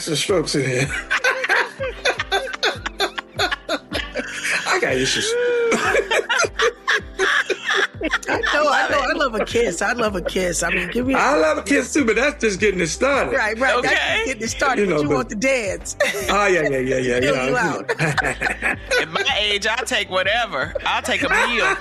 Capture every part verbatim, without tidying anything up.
some strokes in here. I got issues. I know, I know. I love a kiss. I love a kiss. I mean, give me. A- I love a kiss too, but that's just getting it started. Right, right. Okay. That's just getting it started. You know, but you but- want the dance. Oh yeah, yeah, yeah, yeah. Fill yeah. you out. At my age, I'll take whatever. I'll take a meal.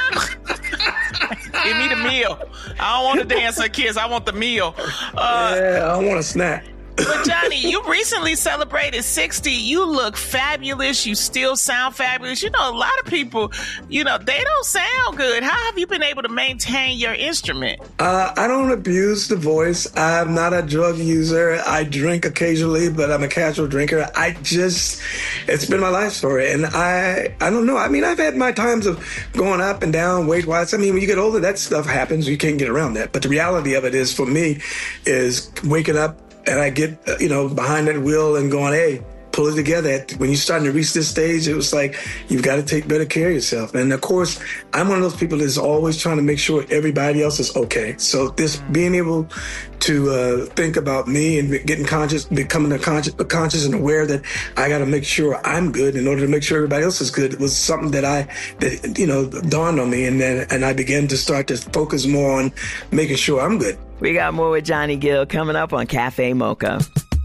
Give me the meal. I don't want to dance or kiss. I want the meal. Uh, Yeah, I want a snack. But Johnny, you recently celebrated sixty. You look fabulous. You still sound fabulous. You know, a lot of people, you know, they don't sound good. How have you been able to maintain your instrument? Uh, I don't abuse the voice. I'm not a drug user. I drink occasionally, but I'm a casual drinker. I just, it's been my life story. And I, I don't know. I mean, I've had my times of going up and down weight-wise. I mean, when you get older, that stuff happens. You can't get around that. But the reality of it is, for me, is waking up and I get, uh, you know, behind that wheel and going, hey, pull it together. When you're starting to reach this stage, it was like, you've got to take better care of yourself. And of course, I'm one of those people that's always trying to make sure everybody else is okay. So this being able to uh, think about me and getting conscious, becoming a conscious, conscious and aware that I got to make sure I'm good in order to make sure everybody else is good was something that I, that, you know, dawned on me. And then, and I began to start to focus more on making sure I'm good. We got more with Johnny Gill coming up on Cafe Mocha.